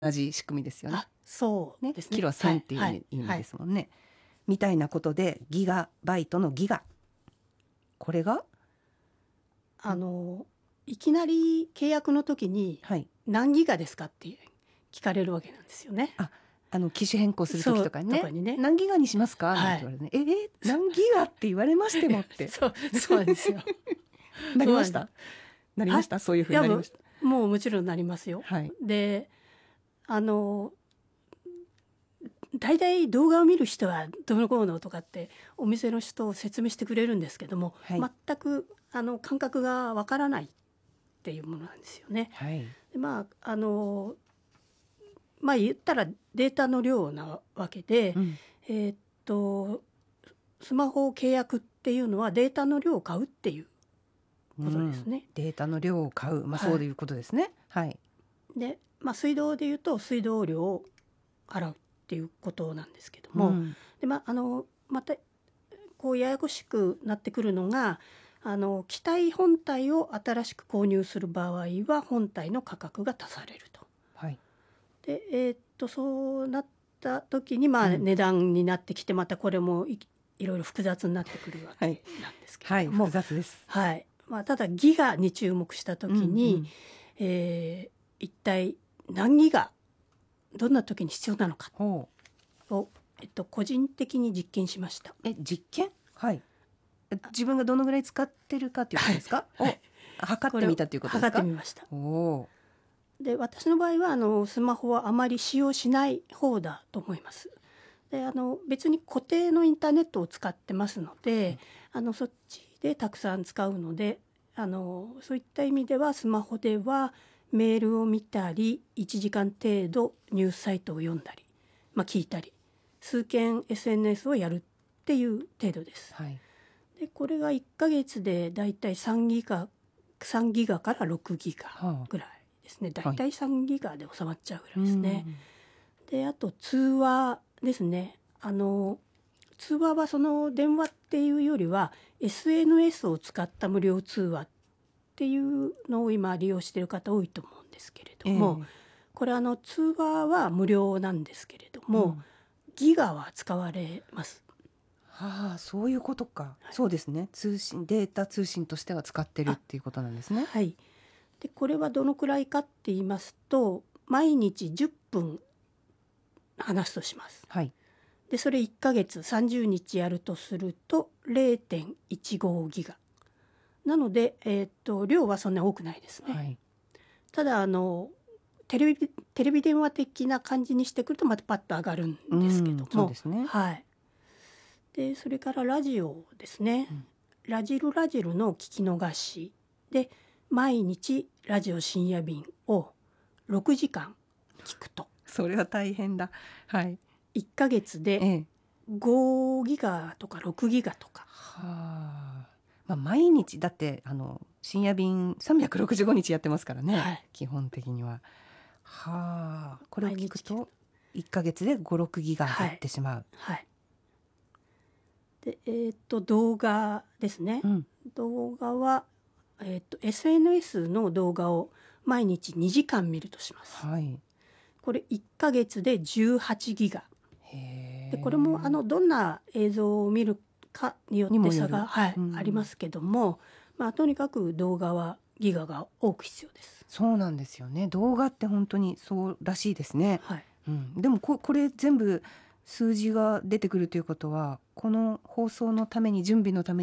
じ仕組みですよね。 そうですね。 キロ1000っていう意味ですもんね。みたいなことでギガバイトのギガ、これがいきなり契約の時に何ギガですかって聞かれるわけなんですよね。 機種変更する時とかにね、何ギガにしますかなんて言われてね、何ギガって言われましてもってそうなんですよ。 なりましたなりました、そういうふうになりました。 もうもちろんなりますよ。で大体動画を見る人はどうのこうのとかってお店の人を説明してくれるんですけども、全く感覚がわからないっていうものなんですよね。で言ったらデータの量なわけで、スマホを契約っていうのはデータの量を買うっていうことですね。 データの量を買う、そういうことですね。 で、水道でいうと水道料を払うっていうことなんですけども、でまたこうややこしくなってくるのが、機体本体を新しく購入する場合は本体の価格が足されると。でそうなった時に値段になってきて、またこれもいろいろ複雑になってくるわけなんですけれども、 複雑です。 ただギガに注目した時に、一体何ギガどんな時に必要なのかを、個人的に実験しました。 実験？自分がどのぐらい使ってるかっていうことですか？測ってみたっていうことですか？ 測ってみました。で私の場合はスマホはあまり使用しない方だと思います。で別に固定のインターネットを使ってますので、そっちでたくさん使うので、そういった意味ではスマホではメールを見たり1時間程度ニュースサイトを読んだり、聞いたり数件 SNS をやるっていう程度です。でこれが1ヶ月でだいたい3ギガから6ギガぐらいですね。だいたい3ギガで収まっちゃうぐらいですね。であと通話ですね。通話はその電話っていうよりは SNS を使った無料通話っていうのを今利用している方多いと思うんですけれども、これ通話は無料なんですけれども、ギガは使われます。 そういうことか。そうですね。データ通信としては使ってるっていうことなんですね。 でこれはどのくらいかって言いますと、毎日10分話すとします。でそれ1ヶ月30日やるとすると 0.15 ギガなので、量はそんな多くないですね。ただテレビ電話的な感じにしてくるとまたパッと上がるんですけども、でそれからラジオですね。ラジルの聞き逃しで毎日ラジオ深夜便を6時間聞くと、 それは大変だ。 1ヶ月で5ギガとか6ギガとか。 毎日だって深夜便365日やってますからね、基本的には。これを聞くと1ヶ月で5、6ギガ減ってしまう。 で動画ですね。動画は、SNS の動画を毎日2時間見るとします。これ1ヶ月で18ギガ。でこれもどんな映像を見るかによって差が、ありますけども、とにかく動画はギガが多く必要です。 そうなんですよね。動画って本当にそうらしいですね。でもこれ全部数字が出てくるということは、この放送のために準備のため